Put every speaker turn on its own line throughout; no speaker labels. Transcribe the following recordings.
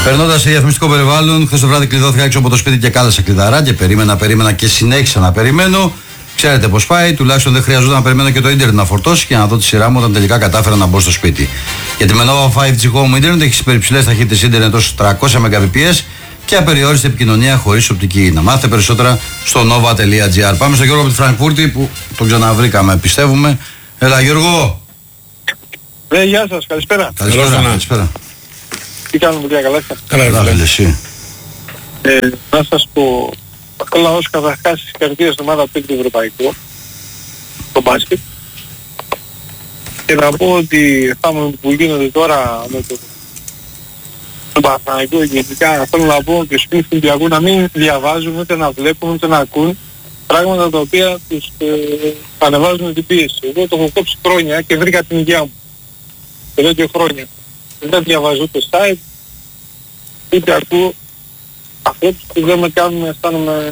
Περνώντας σε διαφημιστικό περιβάλλον, χθες το βράδυ κλειδώθηκα έξω από το σπίτι και κάλεσα κλειδαρά και περίμενα και συνέχισα να περιμένω. Ξέρετε πώς πάει, τουλάχιστον δεν χρειαζόταν να περιμένω και το ίντερνετ να φορτώσει και να δω τη σειρά μου όταν τελικά κατάφερα να μπω στο σπίτι. Γιατί με Nova 5G Home Internet έχει υπερυψηλές ταχύτητες ίντερνετ ως 300 Mbps και απεριόριστη επικοινωνία χωρίς οπτική. Να μάθετε περισσότερα στο nova.gr. Πάμε στον Γιώργο από τη Φραγκφούρτη που τον ξαναβρήκαμε, πιστεύουμε. Έλα Γιώργο.
Γεια σας, καλησπέρα.
Καλησπέρα.
Τι κάνουμε παιδιά, καλά είστε?
Καλά, εσύ.
Να σας πω, ο λαός καταρχάς συγχαρητήρια στην ομάδα που είναι το ευρωπαϊκό, το μπάσκετ. Και να πω ότι αυτά που γίνονται τώρα με το Παναθηναϊκό γενικά, θέλω να πω και στους φίλους του Ολυμπιακού να μην διαβάζουν, ούτε να βλέπουν, ούτε να ακούν πράγματα τα οποία τους ανεβάζουν την πίεση. Εγώ το έχω κόψει χρόνια και βρήκα την υγεία μου. Εδώ και χρόνια. Δεν διαβάζω ούτε site, ούτε ακούω ανθρώπους που δεν με κάνουν να αισθάνομαι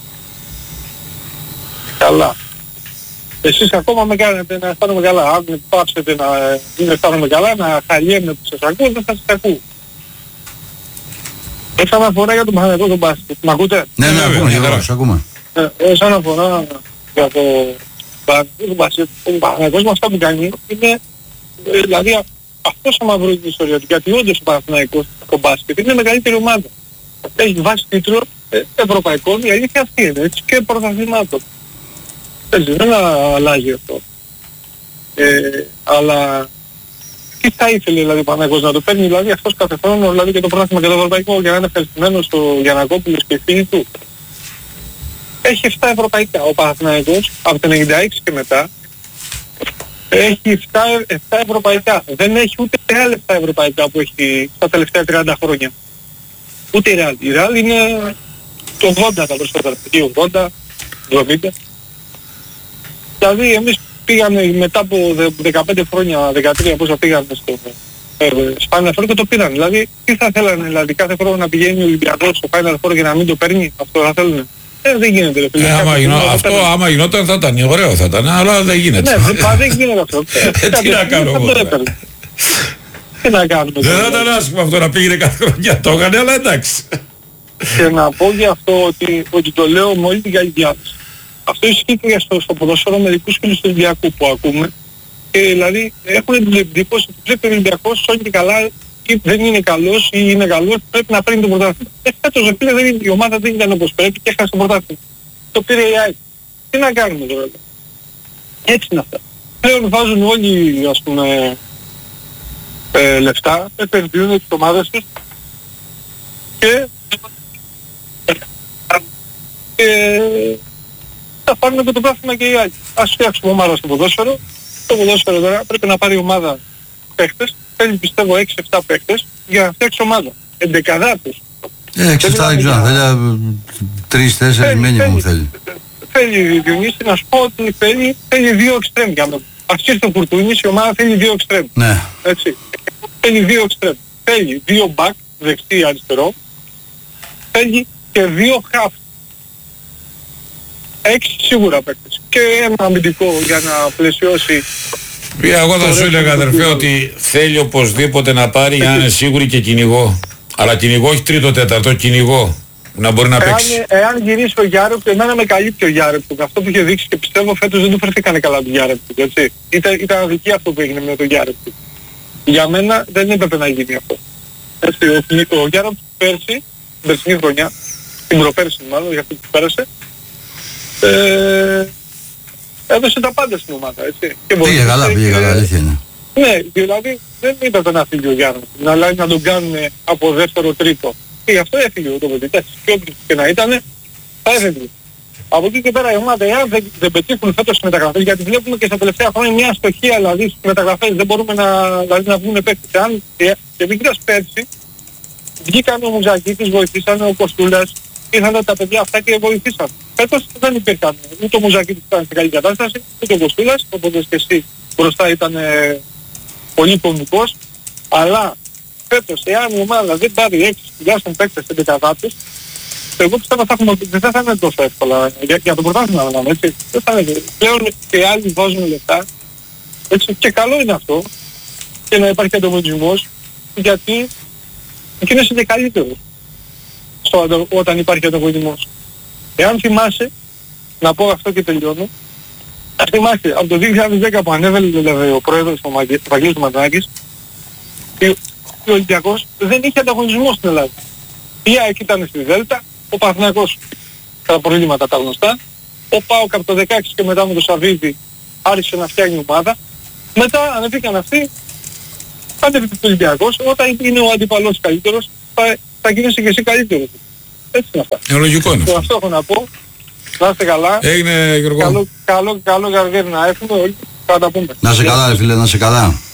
καλά. Εσείς ακόμα με κάνετε να αισθάνομαι καλά. Αν με πάψετε να μην αισθάνομαι καλά, να χαλιέμαι που σας ακούω, δεν θα σας ακούω. Όσον αφορά για τον Παναθηναϊκό τον μπάσκετ, μ' ακούτε?
Ναι, ακούμε, Γιώργο, σας ακούμε.
Όσον αφορά για το μπάσκετ, ο Παναθηναϊκός με αυτά που κάνει είναι, δηλαδή αυτός ο μαυρός της ιστορίας του, γιατί όντως ο Παναθηναϊκός το μπάσκετ είναι η μεγαλύτερη ομάδα. Έχει βάσει τίτλο ευρωπαϊκών, η αλήθεια αυτή είναι, έτσι, και πρωταθλημάτων. Δεν αλλάζει αυτό. Αλλά τι θα ήθελε δηλαδή ο Παναθηναϊκός να το παίρνει, δηλαδή αυτός κάθε χρόνο, δηλαδή και το πρωτάθλημα και το ευρωπαϊκό, για να είναι ευχαριστημένος ο Γιαννακόπουλος και οι φίλοι του. Έχει 7 ευρωπαϊκά. Ο Παναθηναϊκός από το 96 και μετά έχει 7 ευρωπαϊκά. Δεν έχει ούτε άλλα 7 ευρωπαϊκά που έχει στα τελευταία 30 χρόνια. Ούτε η Real. Η Real είναι το 80 τα περισσότερα. 80, 70. Δηλαδή εμείς πήγαμε μετά από 15 χρόνια, 13 πόσα πήγαμε στο Final Four και το πήραν. Δηλαδή τι θα θέλανε, δηλαδή κάθε χρόνο να πηγαίνει ο Ολυμπιακός στο Final Four και να μην το παίρνει, αυτό θα θέλουν. Δεν γίνεται ρε φίλε.
Άμα γινόταν θα ήταν ωραίο, θα ήταν, αλλά δεν γίνεται.
Ναι, δεν γίνεται αυτό.
Τι να κάνω εγώ.
Τι να κάνουμε.
Δεν θα ήταν άσχημα αυτό να πήγαινε κάθε χρονιά, το έκανε, αλλά εντάξει.
Και να πω για αυτό ότι το λέω με όλη την καλή. Αυτό ισχύει και στο ποδόσφαιρο μερικούς φίλους του Ολυμπιακού που ακούμε. Και δηλαδή έχουν την εντύπωση ότι πρέπει ο Ολυμπιακός όχι καλά ή δεν είναι καλός ή είναι καλός, πρέπει να παίρνει το πρωτάθλημα. Φέτος η ομάδα δεν ήταν όπως πρέπει και έχασε το πρωτάθλημα. Το πήρε η ΑΕΚ. Τι να κάνουμε τώρα. Έτσι είναι αυτά. Πλέον βάζουν όλοι ας πούμε λεφτά, επενδύουν τις ομάδες τους και θα πάρουν και το πρωτάθλημα και οι άλλοι. Ας φτιάξουμε ομάδα στο ποδόσφαιρο. Το ποδόσφαιρο τώρα πρέπει να πάρει ομάδα παίχτες. Θέλει πιστεύω 6-7 παίχτες για να φτιάξει ομάδα. Εντεκαδάτες.
6-7 δεν ξέρω. Θέλει 3-4 μήνυμα θέλει.
Θέλει Διονύση να σου πω ότι θέλει 2 εξτρέμ για να αρχίσει το Κουρτούνης, η ομάδα θέλει 2 εξτρέμ.
Ναι.
Έτσι. Θέλει 2 εξτρέμ. Θέλει 2 back, δεξί αριστερό. Θέλει και 2 half. 6 σίγουρα παίκτες. Και ένα αμυντικό για να πλαισιώσει.
Εγώ θα σου έλεγα αδερφέ ότι θέλει οπωσδήποτε να πάρει για να είναι σίγουρη και κυνηγό. Αλλά κυνηγό όχι τρίτο τέταρτο, κυνηγό. Να μπορεί να παίξει.
Εάν γυρίσει ο Γιάρεπτ, εμένα με καλύπτει ο Γιάρεπτ. Αυτό που είχε δείξει και πιστεύω φέτος δεν του φερθήκανε καλά του Γιάρεπτ. Ήταν αδική αυτό που έγινε με τον Γιάρεπτ. Για μένα δεν έπρεπε να γίνει αυτό. Ο Γιάρεπτ πέρσι, την περσινή χρονιά, την προπέρσι μάλλον, για αυτό που πέρασε, έδωσε τα πάντα στην ομάδα, έτσι.
Πήγε καλά, αλήθεια είναι.
Ναι, δηλαδή δεν είπατε να φύγει ο Γιάννης, δηλαδή να τον κάνουν από δεύτερο τρίτο. Και γι' αυτό έφυγε ο τοποθετητές. Και όποιος και να ήταν, θα έφυγε. Από εκεί και πέρα η ομάδα, εάν δεν πετύχουν φέτος τις μεταγραφές, γιατί βλέπουμε και στα τελευταία χρόνια μια αστοχία, δηλαδή στις μεταγραφές, δεν μπορούμε να βγουν παίκτες. Και μην κοιτάς πέρσι, βγήκαν ο Μουζακίτης, βοηθήσαν ο Κοστούλας, ήρθαν τα παιδιά αυτά και βοηθήσαν. Φέτος δεν υπήρχαν. Ούτε ο Μουζακίτης ήταν σε καλή κατάσταση, ούτε ο Κοστούλας, οπότε και εσύ μπροστά ήταν πολύ κομβικός. Αλλά φέτος, εάν η ομάδα δεν πάρει 6 τουλάχιστον παίκτες σε δεκαδάτες, εγώ πιστεύω ότι δεν θα είναι τόσο εύκολα για το πρωτάθλημα να λέμε, έτσι. Δεν θα είναι. Πλέον και άλλοι βάζουν λεφτά, έτσι, και καλό είναι αυτό και να υπάρχει ανταγωνισμός, γιατί εκείνος είναι καλύτερος όταν υπάρχει ανταγωνισμός. Εάν θυμάσαι, να πω αυτό και τελειώνω, αν θυμάσαι, από το 2010 που ανέβαινε δηλαδή ο πρόεδρος ο Βαγγέλης Μαντράκης, ο Ολυμπιακός δεν είχε ανταγωνισμό στην Ελλάδα. Η ΑΕΚ ήταν στη Δέλτα, ο Παναθηναϊκός τα προβλήματα τα γνωστά, ο ΠΑΟΚ από το 16 και μετά με το Σαββίδι άρχισε να φτιάχνει ομάδα, μετά ανεβήκαν αυτοί, ανέβηκε το Ολυμπιακός, όταν είναι ο αντιπαλός καλύτερος, θα γίνεσαι και εσύ καλύτερος. Έτσι είναι αυτά.
Λογικό είναι.
Αυτό έχω να πω. Να είστε καλά.
Έγινε, Γιώργο.
Καλό καλοκαίρι να έχουμε όλοι. Θα τα πούμε.
Να είσαι καλά ρε φίλε, να είσαι καλά.